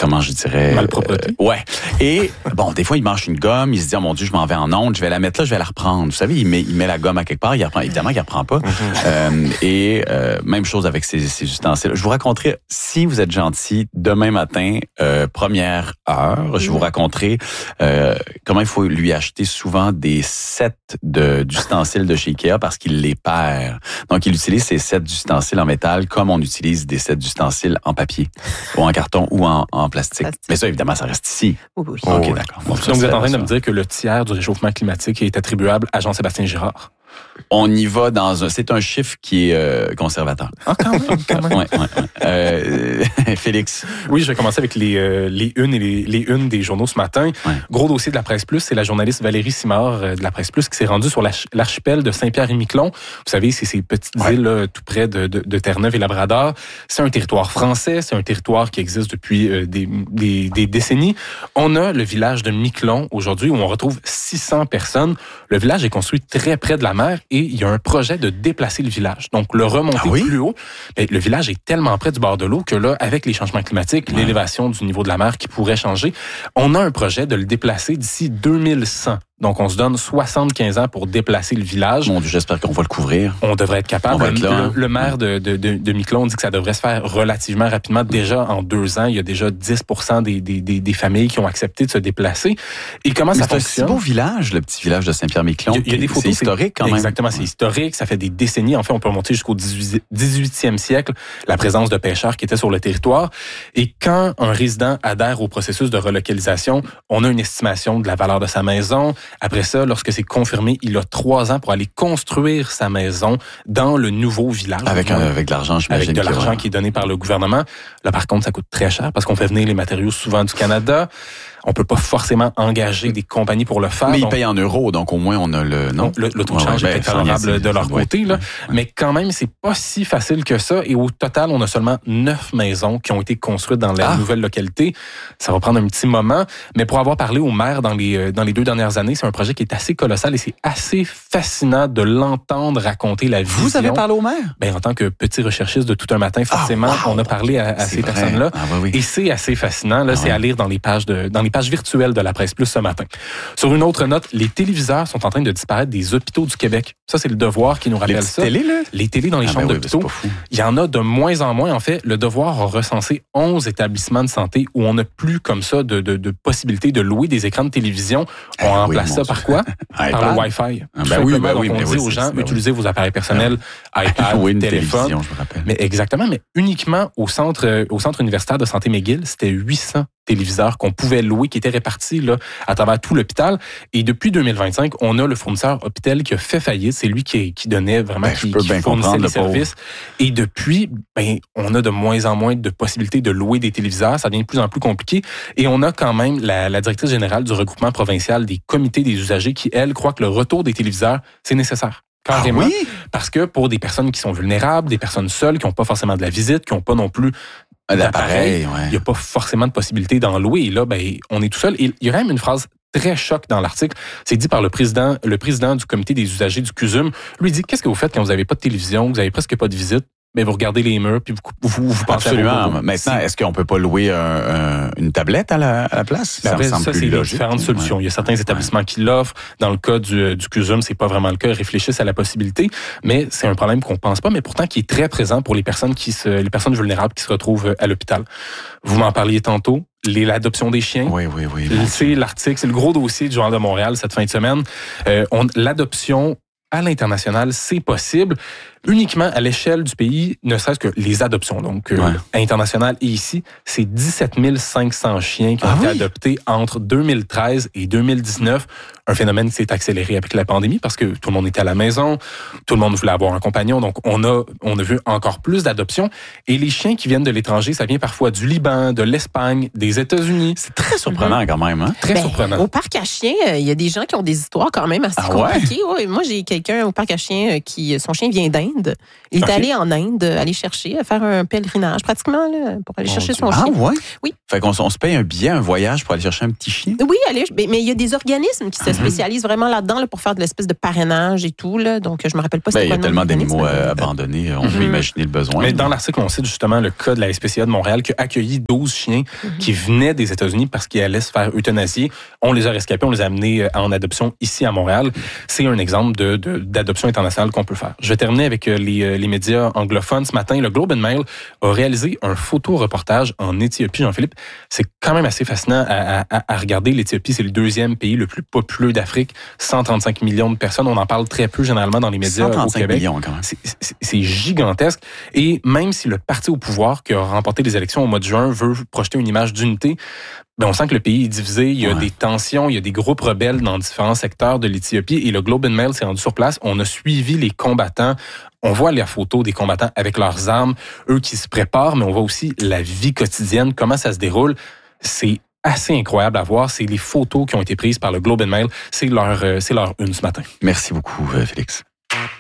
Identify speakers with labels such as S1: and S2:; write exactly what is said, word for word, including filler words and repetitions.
S1: comment je dirais...
S2: Malpropreté.
S1: Euh, ouais. Et, bon, des fois, il mange une gomme, il se dit, oh mon Dieu, je m'en vais en onde, je vais la mettre là, je vais la reprendre. Vous savez, il met, il met la gomme à quelque part, il reprend, évidemment, il ne reprend pas. Mm-hmm. euh, et euh, même chose avec ses, ses ustensiles. Je vous raconterai, si vous êtes gentil, demain matin, euh, première heure, je vous raconterai euh, comment il faut lui acheter souvent des sets de, d'ustensiles de chez Ikea parce qu'il les perd. Donc, il utilise ces sets d'ustensiles en métal comme on utilise des sets d'ustensiles en papier ou en carton ou en, en plastique. plastique. Mais ça, évidemment, ça reste ici.
S3: Oui, oui.
S1: OK,
S2: oui.
S1: d'accord.
S2: Bon, donc, vous êtes en train de me dire que le tiers du réchauffement climatique est attribuable à Jean-Sébastien Girard.
S1: On y va dans un... C'est un chiffre qui est euh, conservateur.
S2: Ah, quand même, quand même.
S1: Ouais, ouais, ouais. Euh, Félix.
S2: Oui, je vais commencer avec les, euh, les unes et les, les unes des journaux ce matin. Ouais. Gros dossier de la Presse Plus, c'est la journaliste Valérie Simard euh, de la Presse Plus qui s'est rendue sur l'archipel de Saint-Pierre-et-Miquelon. Vous savez, c'est ces petites ouais. îles là, tout près de, de, de Terre-Neuve et Labrador. C'est un territoire français, c'est un territoire qui existe depuis euh, des, des, des décennies. On a le village de Miquelon aujourd'hui où on retrouve six cents personnes. Le village est construit très près de la mer et il y a un projet de déplacer le village. Donc, le remonter ah oui? plus haut. Mais le village est tellement près du bord de l'eau que là, avec les changements climatiques, ouais. l'élévation du niveau de la mer qui pourrait changer, on a un projet de le déplacer d'ici deux mille cent. Donc, on se donne soixante-quinze ans pour déplacer le village.
S1: Mon Dieu, j'espère qu'on va le couvrir.
S2: On devrait être capable.
S1: Être là, hein?
S2: le, le maire de, de, de, de Miquelon dit que ça devrait se faire relativement rapidement. Déjà, en deux ans, il y a déjà dix pour cent des, des, des, des familles qui ont accepté de se déplacer. Et comment
S1: Mais
S2: ça
S1: c'est
S2: fonctionne?
S1: C'est un si beau village, le petit village de Saint-Pierre-Miquelon.
S2: Il y a, il y a des photos.
S1: C'est historique quand même.
S2: Exactement, c'est historique. Ça fait des décennies. En fait, on peut remonter jusqu'au dix-huitième siècle, la présence de pêcheurs qui étaient sur le territoire. Et quand un résident adhère au processus de relocalisation, on a une estimation de la valeur de sa maison. Après ça, lorsque que c'est confirmé, il a trois ans pour aller construire sa maison dans le nouveau village.
S1: Avec, un, avec de l'argent, j'imagine.
S2: Avec de l'argent qui est donné par le gouvernement. Là, par contre, ça coûte très cher parce qu'on fait venir les matériaux souvent du Canada. On peut pas forcément engager des compagnies pour le faire.
S1: Mais
S2: donc,
S1: ils payent en euros, donc au moins on a le... Non,
S2: le, le taux de change ouais, ouais, est ben, favorable de leur côté. Là. Ouais, ouais. Mais quand même, c'est pas si facile que ça. Et au total, on a seulement neuf maisons qui ont été construites dans la ah. nouvelle localité. Ça va prendre un petit moment. Mais pour avoir parlé au maire dans les, dans les deux dernières années, c'est un projet qui est assez colossal et c'est assez fascinant de l'entendre raconter la vision.
S1: Vous avez parlé au maire?
S2: Ben, en tant que petit recherchiste de tout un matin, forcément, ah, wow. on a parlé à, à ces vrai. personnes-là. Ah, oui, oui. Et c'est assez fascinant. Là, ah, c'est oui. à lire dans les pages de, dans les pages virtuelles de la Presse Plus ce matin. Sur une autre note, les téléviseurs sont en train de disparaître des hôpitaux du Québec. Ça, c'est le Devoir qui nous rappelle
S1: les
S2: ça.
S1: Les télés, là?
S2: Les télés dans les ah, chambres ben oui, d'hôpitaux. Il y en a de moins en moins. En fait, le Devoir a recensé onze établissements de santé où on n'a plus comme ça de, de, de possibilité de louer des écrans de télévision. On ah, remplace oui, ça par quoi? Par le Wi-Fi.
S1: Ah, ben oui, ben
S2: Donc,
S1: oui,
S2: on
S1: ben
S2: dit
S1: oui,
S2: aux gens,
S1: ben
S2: utilisez
S1: oui.
S2: vos appareils personnels, ah, iPad, oui, téléphone.
S1: Je me rappelle.
S2: Mais exactement, mais uniquement au centre, au centre universitaire de santé McGill, c'était huit cents téléviseurs qu'on pouvait louer, qui étaient répartis là, à travers tout l'hôpital. Et depuis deux mille vingt-cinq, on a le fournisseur Hôpital qui a fait faillite. C'est lui qui, qui donnait vraiment, ben, qui, qui fournissait les services. Et depuis, ben, on a de moins en moins de possibilités de louer des téléviseurs. Ça devient de plus en plus compliqué. Et on a quand même la, la directrice générale du regroupement provincial des comités des usagers qui, elle, croit que le retour des téléviseurs, c'est nécessaire. Carrément. Ah oui? Parce que pour des personnes qui sont vulnérables, des personnes seules, qui n'ont pas forcément de la visite, qui n'ont pas non plus d'appareil, il ouais. n'y a pas forcément de possibilité d'en louer. Et là, ben, on est tout seul. Et il y a quand même une phrase très choc dans l'article. C'est dit par le président, le président du comité des usagers du C U S U M. Lui dit, qu'est-ce que vous faites quand vous n'avez pas de télévision, vous n'avez presque pas de visite? Mais vous regardez les murs, puis vous, vous, vous pensez
S1: Absolument.
S2: à vos
S1: Maintenant, est-ce qu'on peut pas louer un, un, une tablette à la, à la place?
S2: Ça, Après, ça, ça c'est les différentes solutions. Ouais. Il y a certains établissements ouais. qui l'offrent. Dans le cas du, du C U S U M, c'est pas vraiment le cas. Ils réfléchissent à la possibilité, mais c'est un problème qu'on pense pas, mais pourtant qui est très présent pour les personnes qui se, les personnes vulnérables qui se retrouvent à l'hôpital. Vous m'en parliez tantôt. Les, l'adoption des chiens.
S1: Oui, oui, oui.
S2: C'est l'article, c'est le gros dossier du Journal de Montréal cette fin de semaine. Euh, on, l'adoption à l'international, c'est possible uniquement à l'échelle du pays, ne serait-ce que les adoptions. Donc, euh, ouais. internationales et ici, c'est dix-sept mille cinq cents chiens qui ont ah été oui? adoptés entre deux mille treize et deux mille dix-neuf. Un phénomène qui s'est accéléré avec la pandémie parce que tout le monde était à la maison, tout le monde voulait avoir un compagnon. Donc, on a, on a vu encore plus d'adoptions. Et les chiens qui viennent de l'étranger, ça vient parfois du Liban, de l'Espagne, des États-Unis.
S1: C'est très surprenant mm-hmm. quand même. Hein?
S2: Très
S3: ben,
S2: surprenant.
S3: Au parc à chiens, il euh, y a des gens qui ont des histoires quand même assez ah compliquées. Ouais? Ouais, moi, j'ai quelqu'un au parc à chiens qui, son chien vient d'Inde. Il est okay. allé en Inde, aller chercher, faire un pèlerinage pratiquement là, pour aller oh chercher Dieu. son
S1: ah,
S3: chien.
S1: Ouais?
S3: Oui,
S1: Fait qu'on on se paye un billet, un voyage pour aller chercher un petit chien?
S3: Oui, allez, mais il y a des organismes qui se spécialisent vraiment là-dedans là, pour faire de l'espèce de parrainage et tout. Là, donc, je me rappelle pas.
S1: Ben, il y a tellement d'animaux
S3: euh,
S1: abandonnés, on mm-hmm. peut imaginer le besoin.
S2: Mais dans l'article, on cite justement le cas de la S P C A de Montréal qui a accueilli douze chiens mm-hmm. qui venaient des États-Unis parce qu'ils allaient se faire euthanasier. On les a rescapés, on les a amenés en adoption ici à Montréal. C'est un exemple de, de, d'adoption internationale qu'on peut faire. Je vais terminer avec les, les médias anglophones. Ce matin, le Globe and Mail a réalisé un photo-reportage en Éthiopie, Jean-Philippe. C'est quand même assez fascinant à, à, à regarder. L'Éthiopie, c'est le deuxième pays le plus populeux d'Afrique. cent trente-cinq millions de personnes. On en parle très peu généralement dans les médias au Québec.
S1: cent trente-cinq millions quand même.
S2: C'est, c'est, c'est gigantesque. Et même si le parti au pouvoir qui a remporté les élections au mois de juin veut projeter une image d'unité, ben on sent que le pays est divisé. Il y a ouais. des tensions, il y a des groupes rebelles dans différents secteurs de l'Éthiopie. Et le Globe and Mail s'est rendu sur place. On a suivi les combattants. On voit les photos des combattants avec leurs armes, eux qui se préparent, mais on voit aussi la vie quotidienne, comment ça se déroule. C'est assez incroyable à voir. C'est les photos qui ont été prises par le Globe and Mail. C'est leur, c'est leur une ce matin.
S1: Merci beaucoup, Félix.